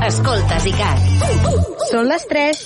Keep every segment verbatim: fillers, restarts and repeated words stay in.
Escoltes ICAT. Són les tres.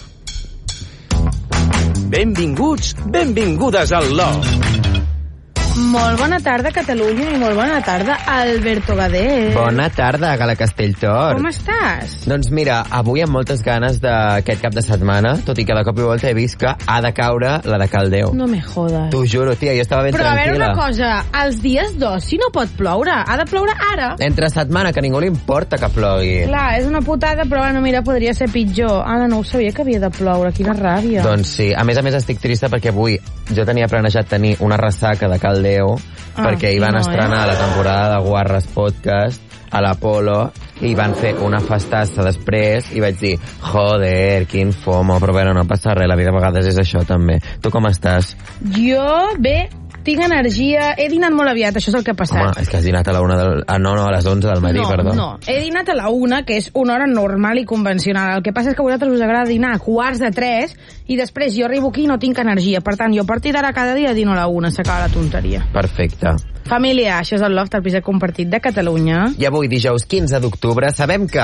Benvinguts, benvingudes al Loft. Molt bona tarda, Catalunya, i molt bona tarda, Alberto Gadé. Bona tarda, Gala Castelltor. Com estàs? Doncs mira, avui amb moltes ganes d'aquest cap de setmana, tot i que de cop i volta he vist que ha de caure la de Caldeu. No me jodes. T'ho juro, tia, jo estava ben Però tranquil·la. a veure una cosa, els dies d'oci no pot ploure, ha de ploure ara. Entre setmana, que a ningú li importa que plogui. Clar, és una putada, però bueno, mira, podria ser pitjor. Ara no ho sabia que havia de ploure, quina ràbia. Doncs sí, a més a més estic trista perquè avui jo tenia planejat tenir una ressaca de Caldeu ah, perquè hi van no, estrenar eh? la temporada de Guarres Podcast a l'Apolo i van fer una festassa després i vaig dir, joder, quin fomo, però bueno, no passa res, la vida a vegades és això també. Tu com estàs? Jo, bé, tinc energia, he dinat molt aviat, això és el que ha passat. Home, és que has dinat a la una del... Ah, no, no, a les onze del matí, no, perdó. No, he dinat a la una, que és una hora normal i convencional. El que passa és que a vosaltres us agrada dinar a quarts de tres i després jo arribo aquí i no tinc energia. Per tant, jo a partir d'ara cada dia dino a la una, s'acaba la tonteria. Perfecte. Família, això és el Loft, el pis compartit de Catalunya. I avui, dijous quinze d'octubre, sabem que...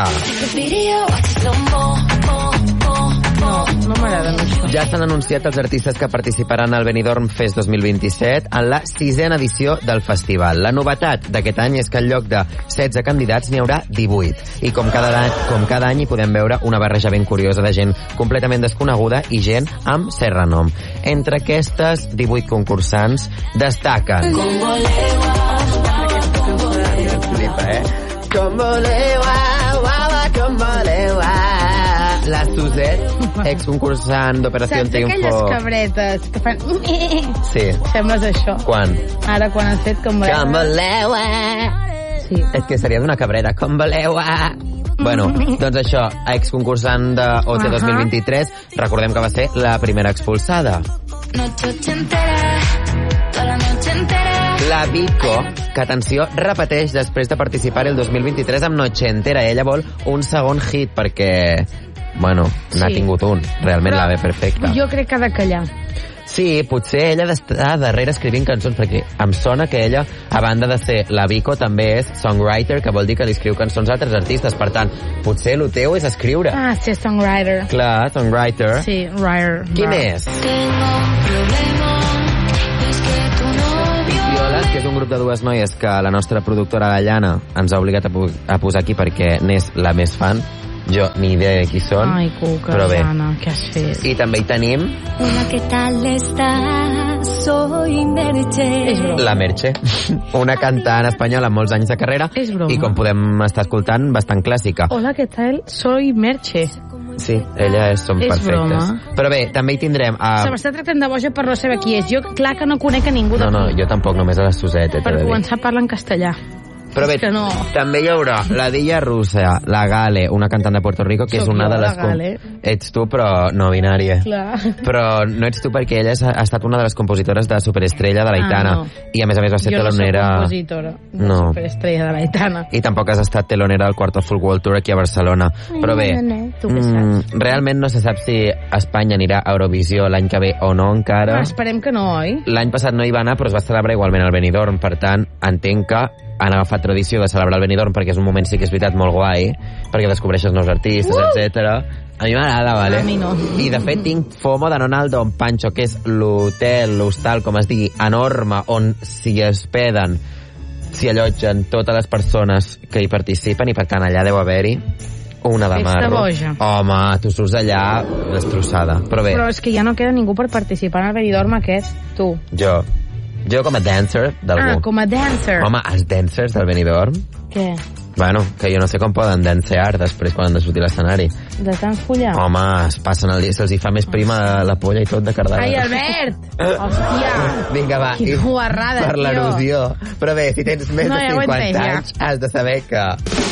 No, no m'agrada això. Ja s'han anunciat els artistes que participaran al Benidorm Fest dos mil vint-i-set en la sisena edició del festival. La novetat d'aquest any és que en lloc de setze candidats n'hi haurà divuit. I com cada, any, com cada any hi podem veure una barreja ben curiosa de gent completament desconeguda i gent amb cert renom. Entre aquestes divuit concursants destaquen... Com voleu, eh? Com voleu, com voleu, la Suzette, exconcursant d'Operació Saps Triunfo. aquelles cabretes que fan... Sí. Sembles això. Quan? Ara, quan has fet com voleu. Com voleu, eh? Sí. És que seria d'una cabrera. Com voleu, eh? Bueno, doncs això, exconcursant de O T dos mil vint-i-tres, recordem que va ser la primera expulsada. La Vico, que, atenció, repeteix després de participar el dos mil vint-i-tres amb Noche Entera. Ella vol un segon hit perquè, bueno, n'ha Sí. tingut un. Realment Però la ve perfecta. Jo crec que ha de callar. Sí, potser ella ha d'estar darrere escrivint cançons, perquè em sona que ella, a banda de ser la Vico, també és songwriter, que vol dir que li escriu cançons a altres artistes. Per tant, potser el teu és escriure. Ah, sí, songwriter. Clar, songwriter. Sí, writer. Quin és? Violes, que és un grup de dues noies que la nostra productora Gallana ens ha obligat a, pu a posar aquí perquè n'és la més fan. Jo ni idea de qui són. Ai, Cuca, però bé. Jana, què has fet? I també hi tenim... Hola, ¿qué tal estás? Soy Merche. És broma. La Merche, una cantant espanyola amb molts anys de carrera. És broma. I com podem estar escoltant, bastant clàssica. Hola, què tal? Soy Merche. Sí, ella és, són És perfectes. broma. Però bé, també hi tindrem... A... Se m'està tractant de boja per no saber qui és. Jo, clar que no conec a ningú de No, no, aquí. jo tampoc, només a la Suseta. Per començar parla en castellà. Però bé, És que no. també hi haurà la Dilla Russa, la Gale, una cantant de Puerto Rico, que Soc és una jo, de les... la Gale. Ets tu, però no binària. Clar. Però no ets tu perquè ella ha estat una de les compositores de Superestrella de l'Aitana. Ah, no. I a més a més va ser Jo no telonera... soc compositora de No. Superestrella de l'Aitana. I tampoc has estat telonera al Quarto Full World Tour aquí a Barcelona. Però bé, no, no, no. Tu què mm, saps? realment no se sap si Espanya anirà a Eurovisió l'any que ve o no encara. Ah, esperem que no, oi? L'any passat no hi va anar, però es va celebrar igualment al Benidorm. Per tant, entenc que han agafat tradició de celebrar el Benidorm perquè és un moment, sí que és veritat, molt guai, perquè descobreixes nous artistes, uh! etcètera. A mi m'agrada, vale? A mi no. I, de fet, tinc FOMO de no anar al Don Pancho, que és l'hotel, l'hostal, com es digui, enorme, on s'hi hospeden, s'hi allotgen totes les persones que hi participen, i per tant allà deu haver-hi una de Festa marro. boja. Home, tu surts allà destrossada. Però bé, Però és que ja no queda ningú per participar en el Benidorm aquest, tu. jo... Jo com a dancer d'algú. Ah, com a dancer. Home, els dancers del Benidorm, Què? bueno, que jo no sé com poden dancear després quan han de sortir a l'escenari. De tant follar? Home, es passen el dia, se'ls hi fa més prima la polla i tot de cardada. Ai, Albert! Hòstia! Vinga, va. Quina i- guarrada, per tio. l'erosió. Però bé, si tens més No, de ja ho he cinquanta entès, ja. anys, has de saber que...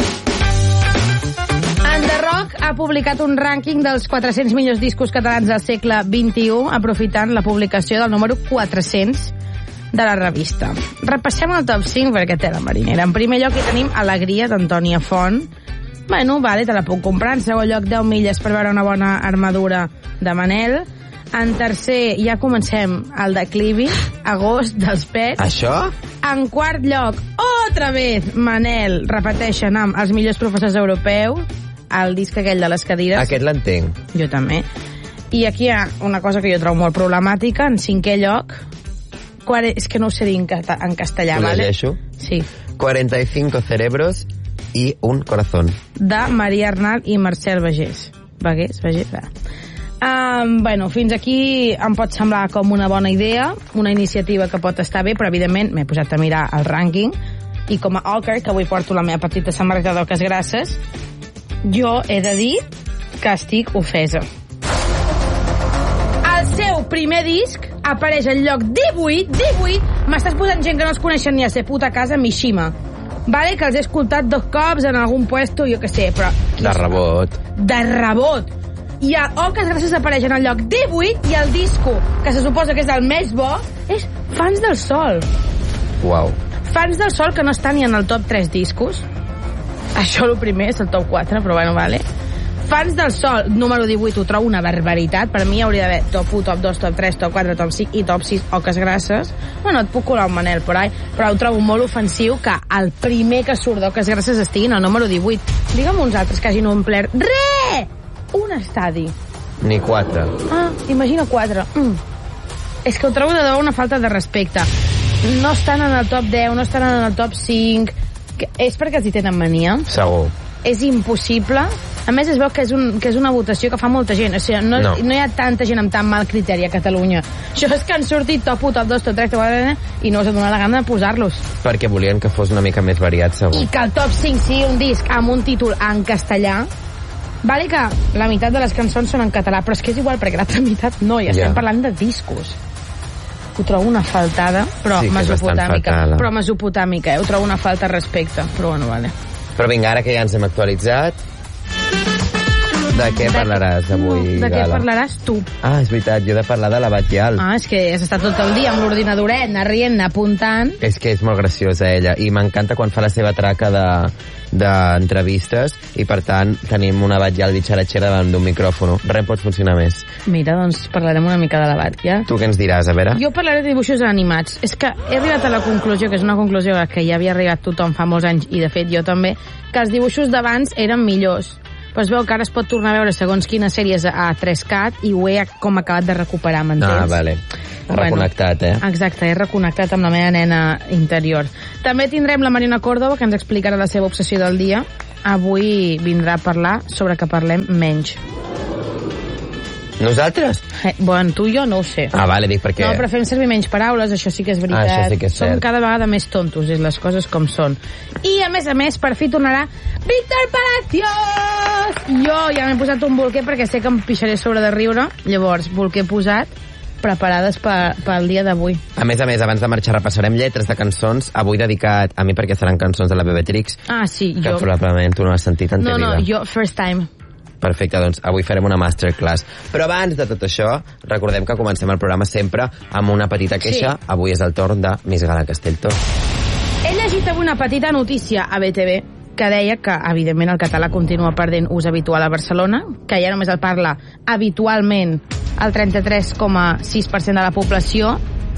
En The Rock ha publicat un rànquing dels quatre-cents millors discos catalans del segle vint-i-u, aprofitant la publicació del número quatre-cents de la revista. Repassem el top cinc perquè té la marinera. En primer lloc hi tenim Alegria, d'Antònia Font. Bueno, vale, te la puc comprar. En segon lloc, deu milles per veure una bona armadura, de Manel. En tercer, ja comencem, el declivi, Agost, dels Pets. Això? En quart lloc, otra vez, Manel, repeteixen amb els millors professors europeus. el disc aquell de les cadires. Aquest l'entenc. Jo també. I aquí hi ha una cosa que jo trobo molt problemàtica, en cinquè lloc, quare... és que no ho sé dir en, cata... en castellà, Ho vale? llegeixo? Sí. cuarenta y cinco cerebros y un corazón. De Maria Arnal i Marcel Bagés. Bagés? Bagés? Um, bueno, fins aquí em pot semblar com una bona idea, una iniciativa que pot estar bé, però evidentment m'he posat a mirar el rànquing i com a Alcar, que avui porto la meva petita samarreta d'oques grasses, jo he de dir que estic ofesa. El seu primer disc apareix al lloc divuit, divuit, m'estàs posant gent que no els coneixen ni a ser puta casa, Mishima. Vale, que els he escoltat dos cops en algun puesto, jo que sé, però... De rebot. De rebot. I el Oques Grasses apareix en el lloc divuit i el disco, que se suposa que és el més bo, és Fans del Sol. Uau. Fans del Sol, que no està ni en el top tres discos. Això el primer, és el top quatre, però bueno, vale. Fans del Sol, número divuit, ho trobo una barbaritat. Per mi hauria d'haver top u, top dos, top tres, top quatre, top cinc i top sis Oques Grasses. Bueno, et puc colar un Manel por ahí, però ho trobo molt ofensiu que el primer que surt d'Oques Grasses estigui en el número divuit. Digue'm uns altres que hagin omplert re! Un estadi. Ni quatre. Ah, imagina quatre. Mm. És que ho trobo de debò una falta de respecte. No estan en el top deu, no estan en el top cinc. Que és perquè els hi tenen mania. Segur. És impossible. A més, es veu que és, un, que és una votació que fa molta gent. O sigui, no, no. no hi ha tanta gent amb tan mal criteri a Catalunya. Això és que han sortit top u, top dos, top tres, top quatre, i no us ha donat la gana de posar-los. Perquè volien que fos una mica més variat, segur. I que el top cinc sigui un disc amb un títol en castellà. Vale que la meitat de les cançons són en català, però és que és igual, perquè l'altra meitat no, i estem yeah. parlant de discos. Ho trobo una faltada, però sí, mesopotàmica. Però mesopotàmica, eh? Ho trobo una falta de respecte, però bueno, vale. Però vinga, ara que ja ens hem actualitzat, de què de parlaràs avui, no, de Gala? què parlaràs tu? Ah, és veritat, jo he de parlar de la Batllal. Ah, és que has estat tot el dia amb l'ordinadoret, anar rient, anar apuntant. És que és molt graciosa, ella, i m'encanta quan fa la seva traca de d'entrevistes, i per tant tenim una Batllal bitxaratxera davant d'un micròfon. Res pot funcionar més. Mira, doncs parlarem una mica de la Batllal. Tu què ens diràs, a veure? Jo parlaré de dibuixos animats. És que he arribat a la conclusió, que és una conclusió a que ja havia arribat tothom fa molts anys, i de fet jo també, que els dibuixos d'abans eren millors. Però es veu que ara es pot tornar a veure segons quines sèries a tres cat i ho he com acabat de recuperar, m'entens? Ah, vale. Reconnectat, eh? Exacte, he reconnectat amb la meva nena interior. També tindrem la Mariona Córdoba, que ens explicarà la seva obsessió del dia. Avui vindrà a parlar sobre que parlem menys. Nosaltres? Eh, bueno, tu i jo no ho sé. Ah, vale, dic perquè... No, però fem servir menys paraules, això sí que és veritat. Ah, això sí que és cert. Som cada vegada més tontos, és les coses com són. I, a més a més, per fi tornarà Víctor Palacios! Jo ja m'he posat un bolquer perquè sé que em pixaré sobre de riure. Llavors, bolquer posat, preparades per, pel dia d'avui. A més a més, abans de marxar repassarem lletres de cançons, avui dedicat a mi perquè seran cançons de la Bebetrix. Ah, sí, que jo... Que probablement tu no has sentit en no, ta vida. No, no, jo first time. Perfecte, doncs avui farem una masterclass. Però abans de tot això, recordem que comencem el programa sempre amb una petita queixa. Sí. Avui és el torn de Miss Gala Castelltó. He llegit avui una petita notícia a B T V que deia que, evidentment, el català continua perdent ús habitual a Barcelona, que ja només el parla habitualment el trenta-tres coma sis per cent de la població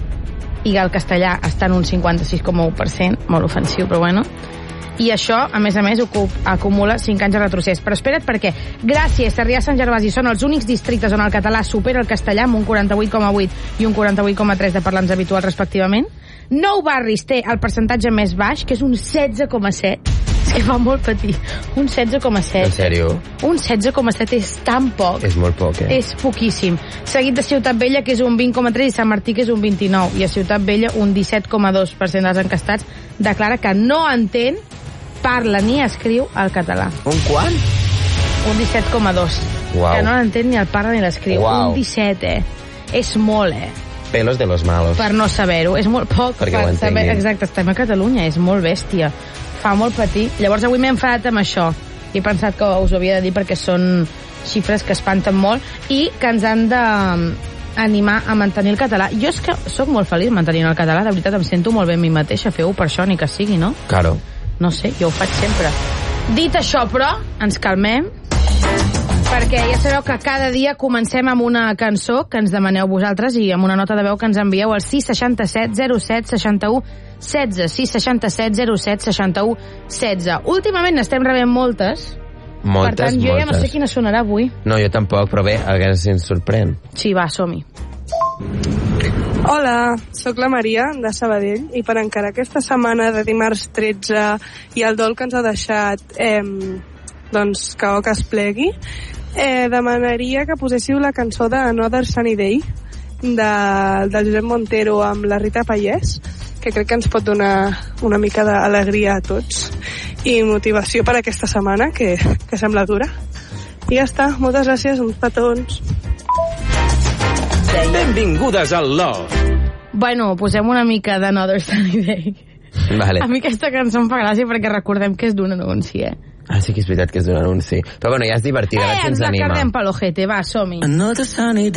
i que el castellà està en un cinquanta-sis coma u per cent, molt ofensiu, però bueno. I això, a més a més, acumula cinc anys de retrocés. Però espera't, perquè Gràcia i Sarrià Sant Gervasi són els únics districtes on el català supera el castellà amb un quaranta-vuit coma vuit i un quaranta-vuit coma tres de parlants habituals respectivament. Nou Barris té el percentatge més baix, que és un setze coma set. És que fa molt petit. Un setze coma set. En sèrio? Un setze coma set és tan poc. És molt poc, eh? És poquíssim. Seguit de Ciutat Vella, que és un vint coma tres, i Sant Martí, que és un vint-i-nou. I a Ciutat Vella, un disset coma dos per cent dels encastats declara que no entén, parla ni escriu el català. Un quant? Un disset coma dos. Uau. Que no l'entén ni el parla ni l'escriu. Uau. Un disset, eh? És molt, eh? Pelos de los malos. Per no saber-ho. És molt poc. Perquè ho entenguin. Exacte, estem a Catalunya, és molt bèstia. Fa molt petit. Llavors avui m'he enfadat amb això. I he pensat que us ho havia de dir perquè són xifres que espanten molt i que ens han de animar a mantenir el català. Jo és que sóc molt feliç mantenint el català, de veritat em sento molt bé amb mi mateixa. Feu-ho per això, ni que sigui, no? Claro. No sé, jo ho faig sempre. Dit això, però, ens calmem, perquè ja sabeu que cada dia comencem amb una cançó que ens demaneu vosaltres i amb una nota de veu que ens envieu al sis seixanta-set zero set seixanta-u setze, sis seixanta-set zero set seixanta-u setze. Últimament n'estem rebent moltes Moltes, Per tant, jo moltes. ja no sé quina sonarà avui. No, jo tampoc, però bé, a veure si ens sorprèn. Sí, va, som-hi. Hola, sóc la Maria, de Sabadell, i per encarar aquesta setmana de dimarts tretze i el dol que ens ha deixat, eh, doncs, que, que es plegui, eh, demanaria que poséssiu la cançó de Another Sunny Day, de, del Josep Montero amb la Rita Pallès, que crec que ens pot donar una mica d'alegria a tots i motivació per aquesta setmana, que, que sembla dura. I ja està, moltes gràcies, uns petons. Benvingudes al Love. Bueno, posem una mica d'Another Sunny Day. Vale. A mi aquesta cançó em fa gràcia perquè recordem que és d'un anunci, eh? Ah, sí que és veritat que és d'un anunci. Però bueno, ja és divertida, a veure Eh, si ens ens la anima. cardem per l'ojete, va, som-hi. Another sunny